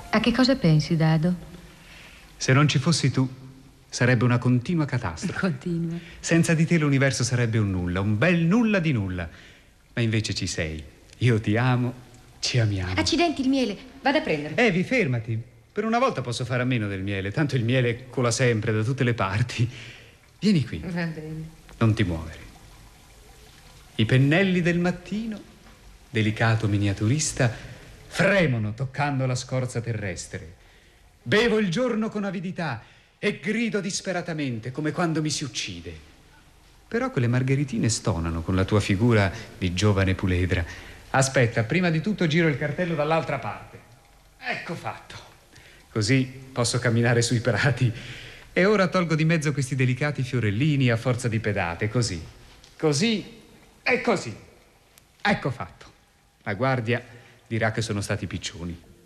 A che cosa pensi, Dado? Se non ci fossi tu, sarebbe una continua catastrofe. Continua. Senza di te l'universo sarebbe un nulla, un bel nulla di nulla. Ma invece ci sei. Io ti amo, ci amiamo. Accidenti, il miele. Vado a prendere. Evi, fermati. Per una volta posso fare a meno del miele, tanto il miele cola sempre da tutte le parti. Vieni qui. Va bene. Non ti muovere. I pennelli del mattino, delicato miniaturista, fremono toccando la scorza terrestre. Bevo il giorno con avidità e grido disperatamente, come quando mi si uccide. Però quelle margheritine stonano con la tua figura di giovane puledra. Aspetta, prima di tutto giro il cartello dall'altra parte. Ecco fatto. Così posso camminare sui prati. E ora tolgo di mezzo questi delicati fiorellini a forza di pedate, così. Così e così. Ecco fatto. La guardia dirà che sono stati piccioni.